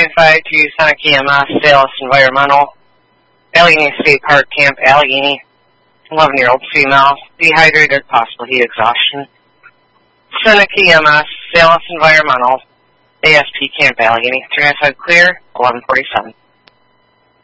395 to Seneca EMS, Salis Environmental, Allegheny State Park Camp, Allegheny, 11-year-old female, dehydrated, possible heat exhaustion. Seneca EMS, Salis Environmental, ASP Camp, Allegheny, 395 clear, 1147.